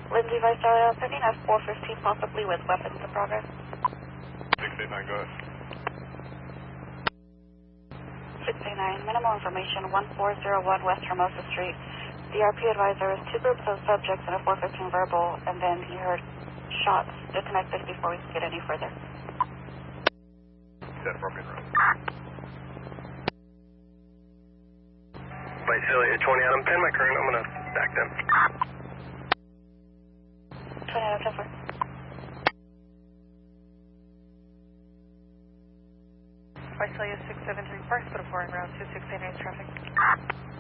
Lindsay Vice Charlie, pending at 415, possibly with weapons in progress. 689, go ahead. 689, minimal information, 1401 West Hermosa Street. The RP advisor is 2 groups of subjects in a 415 verbal, and then he heard shots disconnected before we could get any further. Set broken road. Visalia 20 Adam 10, my current, I'm going to back them. 20 out of 10 for. Visalia 673 Parks, put a 4 in ground 2689 traffic.